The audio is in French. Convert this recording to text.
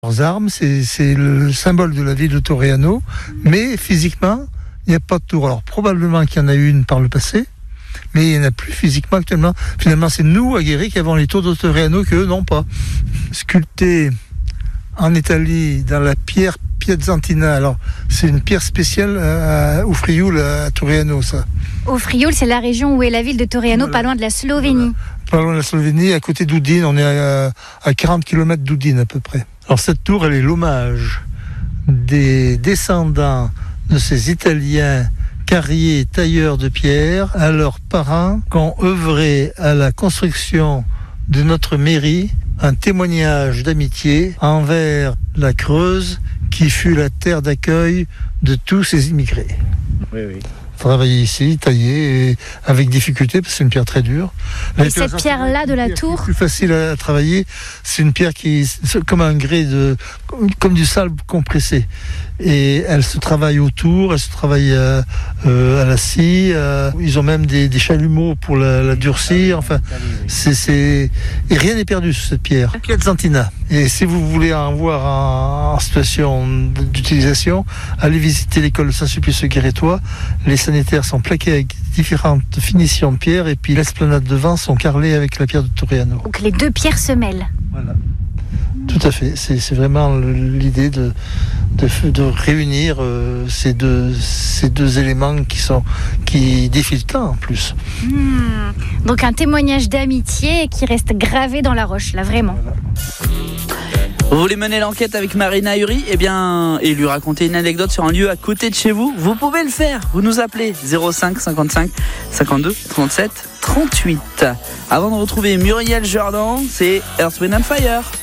Leurs armes, c'est le symbole de la ville de Torriano, mais physiquement, il n'y a pas de tour. Alors probablement qu'il y en a eu une par le passé, mais il n'y en a plus physiquement actuellement. Finalement, c'est nous, à Guéry, qui avons les tours de Torriano, qu'eux n'ont pas. Sculpté en Italie, dans la pierre Piazzantina. Alors, c'est une pierre spéciale au Frioul, à Torriano, ça. Au Frioul, c'est la région où est la ville de Torriano, voilà. Pas loin de la Slovénie. Voilà. Pas loin de la Slovénie, à côté d'Udine. On est à 40 km d'Udine, à peu près. Alors, cette tour, elle est l'hommage des descendants de ces Italiens carriers, tailleurs de pierre, à leurs parents qui ont œuvré à la construction de notre mairie, un témoignage d'amitié envers la Creuse, qui fut la terre d'accueil de tous ces immigrés. Oui. Travailler ici, tailler, avec difficulté, parce que c'est une pierre très dure. Et cette pierre-là de la tour, plus facile à travailler, c'est une pierre qui est comme un grès comme du sable compressé. Et elle se travaille autour, elle se travaille à la scie. Ils ont même des chalumeaux pour la durcir. Enfin, et rien n'est perdu sur cette pierre. Piazzantina. Et si vous voulez en voir en situation d'utilisation, allez visiter l'école de Saint-Sulpice-Guérétois. Les sanitaires sont plaqués avec différentes finitions de pierre, et puis l'esplanade devant sont carrelées avec la pierre de Torriano. Donc les deux pierres se mêlent. Voilà. Tout à fait. C'est vraiment l'idée de réunir ces deux éléments qui défient le temps en plus. Donc un témoignage d'amitié qui reste gravé dans la roche, là vraiment. Voilà. Vous voulez mener l'enquête avec Marina Uri, et lui raconter une anecdote sur un lieu à côté de chez vous? Vous pouvez le faire. Vous nous appelez 05 55 52 37 38. Avant de retrouver Muriel Jordan, c'est Earth, Wind & Fire.